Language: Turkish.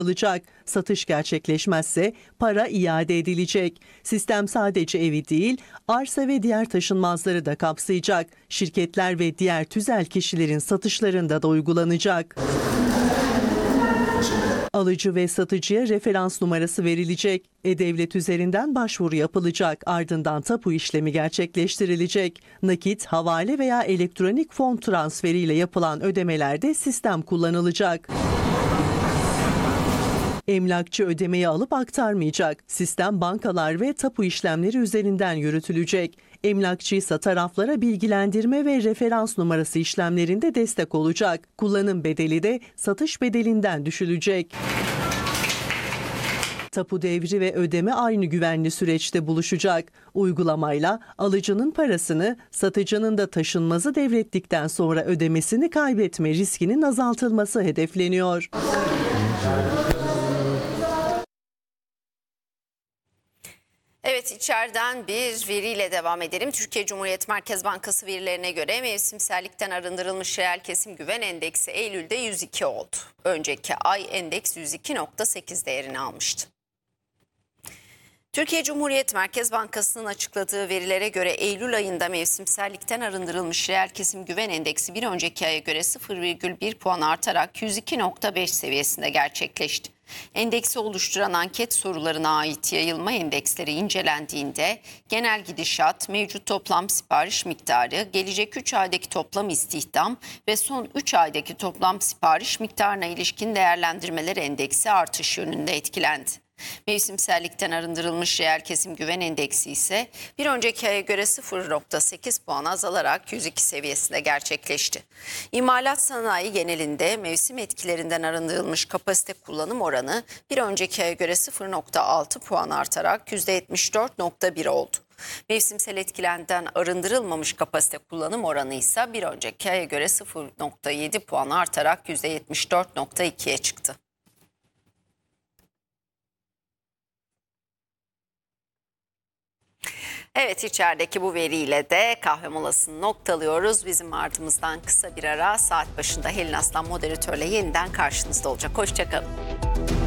alacak. Satış gerçekleşmezse para iade edilecek. Sistem sadece evi değil, arsa ve diğer taşınmazları da kapsayacak. Şirketler ve diğer tüzel kişilerin satışlarında da uygulanacak. Alıcı ve satıcıya referans numarası verilecek. E-Devlet üzerinden başvuru yapılacak. Ardından tapu işlemi gerçekleştirilecek. Nakit, havale veya elektronik fon transferiyle yapılan ödemelerde sistem kullanılacak. Emlakçı ödemeyi alıp aktarmayacak. Sistem bankalar ve tapu işlemleri üzerinden yürütülecek. Emlakçıysa taraflara bilgilendirme ve referans numarası işlemlerinde destek olacak. Kullanım bedeli de satış bedelinden düşülecek. Tapu devri ve ödeme aynı güvenli süreçte buluşacak. Uygulamayla alıcının parasını, satıcının da taşınmazı devrettikten sonra ödemesini kaybetme riskinin azaltılması hedefleniyor. Evet, içeriden bir veriyle devam edelim. Türkiye Cumhuriyet Merkez Bankası verilerine göre mevsimsellikten arındırılmış reel kesim güven endeksi Eylül'de 102 oldu. Önceki ay endeks 102,8 değerini almıştı. Türkiye Cumhuriyet Merkez Bankası'nın açıkladığı verilere göre Eylül ayında mevsimsellikten arındırılmış reel kesim güven endeksi bir önceki aya göre 0,1 puan artarak 102,5 seviyesinde gerçekleşti. Endeksi oluşturan anket sorularına ait yayılma endeksleri incelendiğinde genel gidişat, mevcut toplam sipariş miktarı, gelecek 3 aydaki toplam istihdam ve son 3 aydaki toplam sipariş miktarına ilişkin değerlendirmeler endeksi artış yönünde etkilendi. Mevsimsellikten arındırılmış reel kesim güven endeksi ise bir önceki aya göre 0,8 puan azalarak 102 seviyesinde gerçekleşti. İmalat sanayi genelinde mevsim etkilerinden arındırılmış kapasite kullanım oranı bir önceki aya göre 0,6 puan artarak %74,1 oldu. Mevsimsel etkilenden arındırılmamış kapasite kullanım oranı ise bir önceki aya göre 0,7 puan artarak %74,2'ye çıktı. Evet, içerideki bu veriyle de kahve molasını noktalıyoruz. Bizim ardımızdan kısa bir ara, saat başında Helin Aslan moderatörle yeniden karşınızda olacak. Hoşçakalın.